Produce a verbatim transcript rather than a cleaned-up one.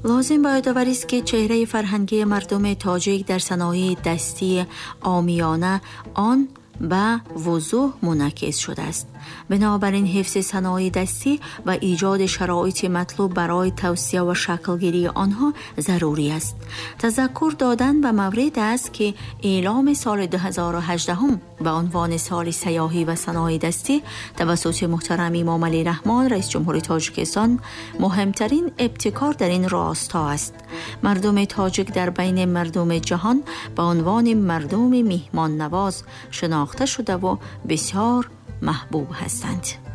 لازم باید یادآوری است که چهره فرهنگی مردم تاجیک در صنایع دستی عامیانه آن به وضوح منعکس شده است. بنابراین حفظ صنایع دستی و ایجاد شرایط مطلوب برای توسعه و شکلگیری آنها ضروری است. تذکر دادن به مورد است که اعلام سال دو هزار و هجده به عنوان سال سیاحی و صنایع دستی توسط محترم امام علی رحمان رئیس جمهور تاجیکستان مهمترین ابتکار در این راستا است. مردم تاجیک در بین مردم جهان به عنوان مردم میهمان نواز شناخته شده و بسیار محبوب هستند.